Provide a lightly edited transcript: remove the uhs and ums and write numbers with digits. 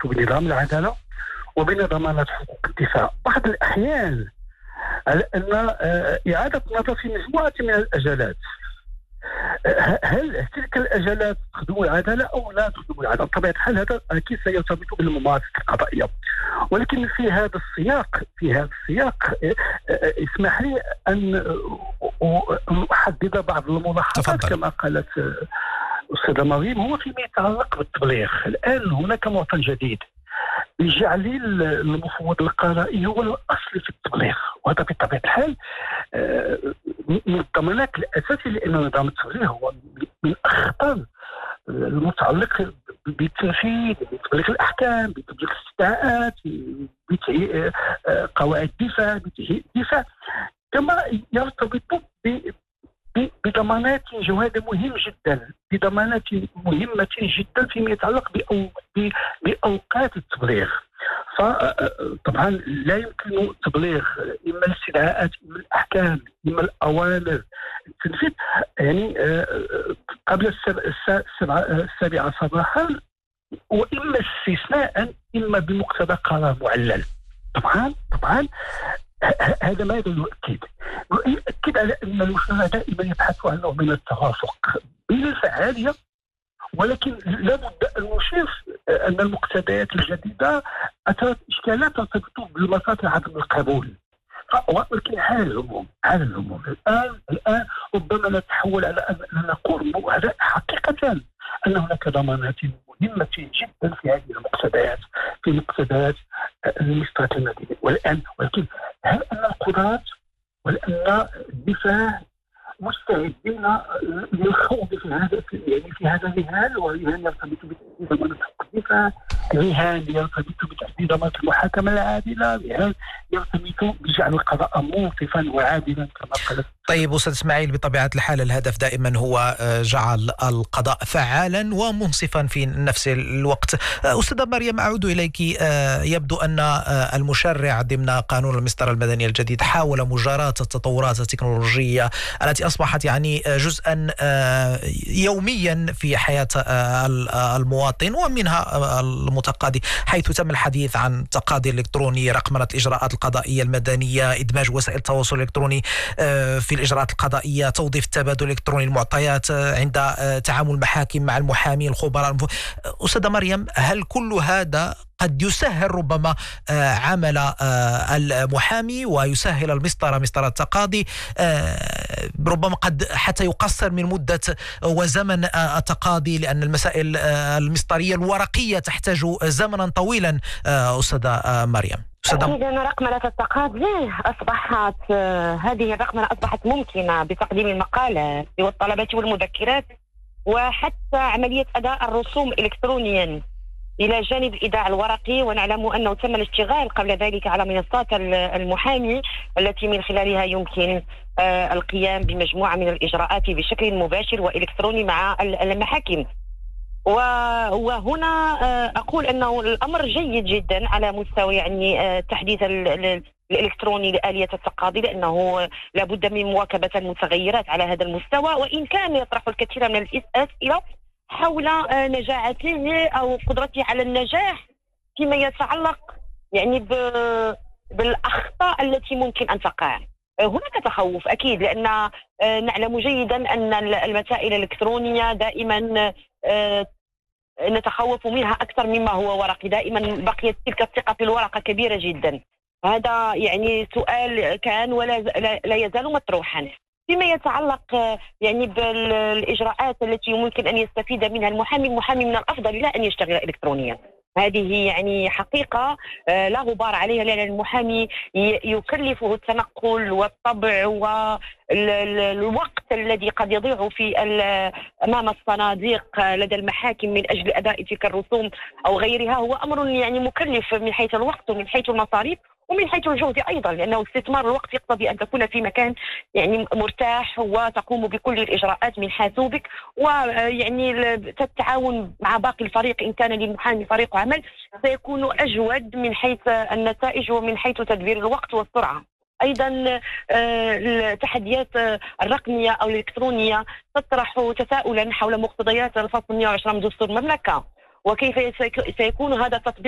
يرتبط بنظام العدالة وبين ضمانات حقوق الدفاع. بعض الأحيان على أن إعادة النظر في مجموعة من الأجالات، هل تلك الأجالات تخدم العدالة أو لا تخدم العدالة؟ بطبيعة الحال هذا أكيد سيرتبط بالممارسة القضائية، ولكن في هذا السياق اسمح لي أن أحدد بعض الملاحظات كما قالت أستاذة مريم. هو فيما يتعلق بالتبليغ، الآن هناك معطى جديد بجعل المفوض القضائي هو الأصل في التبليغ، وهذا بطبيعة الحال من الضمانات الأساسية، لأن نظام التبليغ هو من أخطر المتعلق بالتنفيذ، بتبليغ الأحكام، بتبليغ الاستدعاءات، قواعد الدفاع، الدفاع، كما يرتبط بضمانات وهذا مهم جدا، بضمانات مهمة جدا فيما يتعلق بأوقات التبليغ. فطبعا لا يمكن تبليغ إما الاستدعاءات، إما الأحكام، إما الأوامر التنفيذ يعني قبل 7 صباحا، وإما استثناء إما بمقتضى قرار معلل. طبعا هذا ماذا يؤكد؟ يؤكد على أن الوزراء دائما يبحثوا عن نوع من التوافق بين الفعالية، ولكن لابد أن نشير أن المقتضيات الجديدة أثرت إشكالات ترتبط بمسار عدم القبول. ولكن حال العموم الآن ربما نتحول على أن نقول هذا حقيقة أن هناك ضمانات مهمة جدا في هذه المقتضيات، في مقتضيات المسطرة المدنية. ولكن هل أن القضاة ولأن الدفاع مستعدين للخوض في هذا الرهان، والرهان يرتبط بضمانات حقوق الدفاع، رهان يرتبط بتحديد ضمانات المحاكمة العادلة، رهان يرتبط بجعل القضاء منصفا وعادلا كما قالت. طيب أستاذ إسماعيل، بطبيعة الحال الهدف دائما هو جعل القضاء فعالا ومنصفا في نفس الوقت. أستاذة مريم، أعود إليك. يبدو أن المشرع ضمن قانون المسطرة المدنية الجديد حاول مجاراة التطورات التكنولوجية التي أصبحت يعني جزءا يوميا في حياة المواطن ومنها المتقاضي، حيث تم الحديث عن التقاضي الإلكتروني، رقمنة الإجراءات القضائية المدنية، إدماج وسائل التواصل الإلكتروني في الإجراءات القضائية، توظيف التبادل الإلكتروني المعطيات عند تعامل المحاكم مع المحامين الخبراء. أستاذة مريم، هل كل هذا قد يسهل ربما عمل المحامي ويسهل مسطرة التقاضي، ربما قد حتى يقصر من مدة وزمن التقاضي، لأن المسائل المسطرية الورقية تحتاج زمنا طويلا. أستاذة مريم. أكيد أن رقمنة التقاضي هذه الرقمنة أصبحت ممكنة بتقديم المقالات والطلبات والمذكرات، وحتى عملية أداء الرسوم إلكترونيا إلى جانب الإيداع الورقي. ونعلم أنه تم الاشتغال قبل ذلك على منصات المحامي التي من خلالها يمكن القيام بمجموعة من الإجراءات بشكل مباشر وإلكتروني مع المحاكم. وهنا أقول أنه الأمر جيد جدا على مستوى يعني تحديث الإلكتروني لآلية التقاضي، لأنه لابد من مواكبة المتغيرات على هذا المستوى، وإن كان يطرح الكثير من الأسئلة حول نجاعته أو قدرته على النجاح فيما يتعلق يعني بالأخطاء التي ممكن أن تقع. هناك تخوف أكيد، لأن نعلم جيدا أن المسائل الإلكترونية دائما نتخوف منها أكثر مما هو ورقي. دائما بقيت تلك الثقة في الورقة كبيرة جدا. هذا يعني سؤال كان ولا لا يزال مطروحا فيما يتعلق يعني بالإجراءات التي يمكن أن يستفيد منها المحامي. المحامي من الأفضل لا أن يشتغل إلكترونيا، هذه يعني حقيقة لا غبار عليها، لأن المحامي يكلفه التنقل والطبع والوقت الذي قد يضيع أمام الصناديق لدى المحاكم من أجل أداء تلك الرسوم أو غيرها، هو أمر يعني مكلف من حيث الوقت ومن حيث المصاريف ومن حيث الجهد أيضا، لأنه استثمار الوقت يقتضي أن تكون في مكان يعني مرتاح وتقوم بكل الإجراءات من حاسوبك، ويعني تتعاون مع باقي الفريق إن كان للمحامي فريق عمل، سيكون أجود من حيث النتائج ومن حيث تدبير الوقت والسرعة. أيضا التحديات الرقمية أو الإلكترونية تطرح تساؤلا حول مقتضيات الفصل 110 من دستور المملكة، وكيف سيكون هذا التطبيق